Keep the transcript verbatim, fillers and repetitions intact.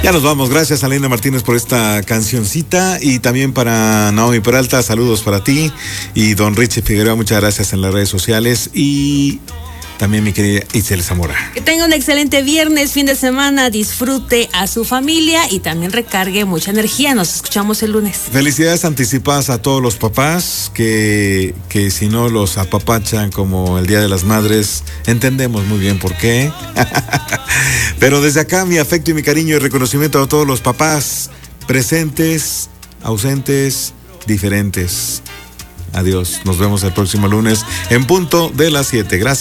Ya nos vamos, gracias a Elena Martínez por esta cancioncita y también para Naomi Peralta, saludos para ti y don Richie Figueroa, muchas gracias en las redes sociales y también mi querida Itzel Zamora. Que tenga un excelente viernes, fin de semana, disfrute a su familia y también recargue mucha energía. Nos escuchamos el lunes. Felicidades anticipadas a todos los papás que, que si no los apapachan como el Día de las Madres, entendemos muy bien por qué. Pero desde acá mi afecto y mi cariño y reconocimiento a todos los papás presentes, ausentes, diferentes. Adiós, nos vemos el próximo lunes en punto de las siete. Gracias.